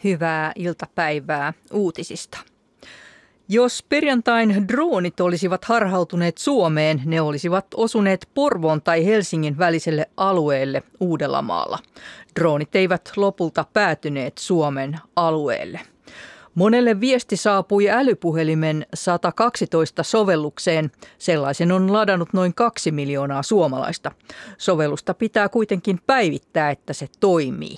Hyvää iltapäivää uutisista. Jos perjantain droonit olisivat harhautuneet Suomeen, ne olisivat osuneet Porvoon tai Helsingin väliselle alueelle Uudellamaalla. Droonit eivät lopulta päätyneet Suomen alueelle. Monelle viesti saapui älypuhelimen 112 sovellukseen. Sellaisen on ladannut noin 2 miljoonaa suomalaista. Sovellusta pitää kuitenkin päivittää, että se toimii.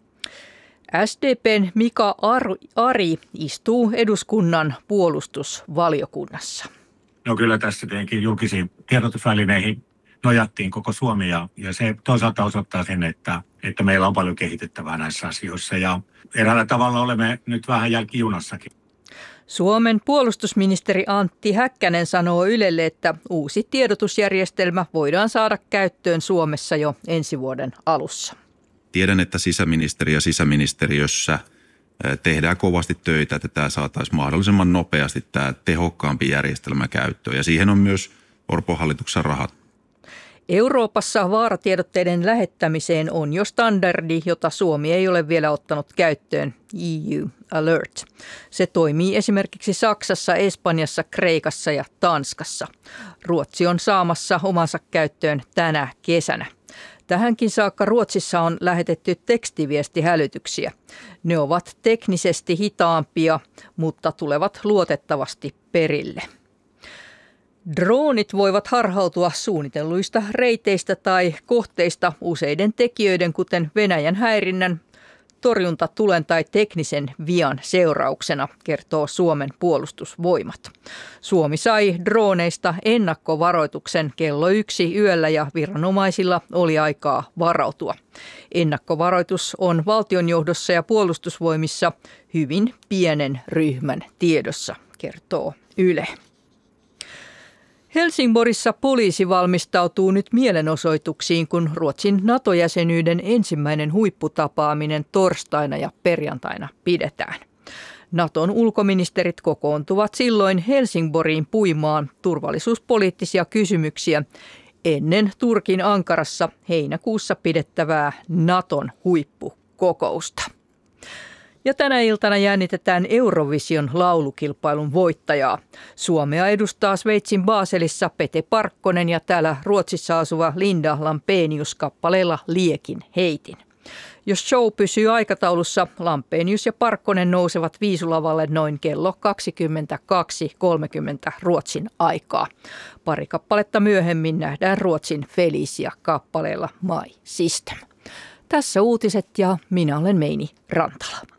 SDP:n Mika Ari istuu eduskunnan puolustusvaliokunnassa. No kyllä tässä tietenkin julkisiin tiedotusvälineihin nojattiin koko Suomi ja se toisaalta osoittaa sen, että meillä on paljon kehitettävää näissä asioissa ja eräällä tavalla olemme nyt vähän jälkijunassakin. Suomen puolustusministeri Antti Häkkänen sanoo Ylelle, että uusi tiedotusjärjestelmä voidaan saada käyttöön Suomessa jo ensi vuoden alussa. Tiedän, että sisäministeri ja sisäministeriössä tehdään kovasti töitä, että tämä saataisiin mahdollisimman nopeasti tämä tehokkaampi järjestelmä käyttöön. Ja siihen on myös Orpon hallituksen rahat. Euroopassa vaaratiedotteiden lähettämiseen on jo standardi, jota Suomi ei ole vielä ottanut käyttöön, EU Alert. Se toimii esimerkiksi Saksassa, Espanjassa, Kreikassa ja Tanskassa. Ruotsi on saamassa omansa käyttöön tänä kesänä. Tähänkin saakka Ruotsissa on lähetetty tekstiviestihälytyksiä. Ne ovat teknisesti hitaampia, mutta tulevat luotettavasti perille. Droonit voivat harhautua suunnitelluista reiteistä tai kohteista useiden tekijöiden, kuten Venäjän häirinnän, torjuntatulen tai teknisen vian seurauksena, kertoo Suomen puolustusvoimat. Suomi sai drooneista ennakkovaroituksen kello 1 yöllä ja viranomaisilla oli aikaa varautua. Ennakkovaroitus on valtionjohdossa ja puolustusvoimissa hyvin pienen ryhmän tiedossa, kertoo Yle. Helsingborissa poliisi valmistautuu nyt mielenosoituksiin, kun Ruotsin NATO-jäsenyyden ensimmäinen huipputapaaminen torstaina ja perjantaina pidetään. Naton ulkoministerit kokoontuvat silloin Helsingborgiin puimaan turvallisuuspoliittisia kysymyksiä ennen Turkin Ankarassa heinäkuussa pidettävää Naton huippukokousta. Ja tänä iltana jännitetään Eurovision laulukilpailun voittajaa. Suomea edustaa Sveitsin Baselissa Pete Parkkonen ja täällä Ruotsissa asuva Linda Lampenius kappaleella Liekin heitin. Jos show pysyy aikataulussa, Lampenius ja Parkkonen nousevat viisulavalle noin kello 22.30 Ruotsin aikaa. Pari kappaletta myöhemmin nähdään Ruotsin Felicia kappaleella My System. Tässä uutiset ja minä olen Meini Rantala.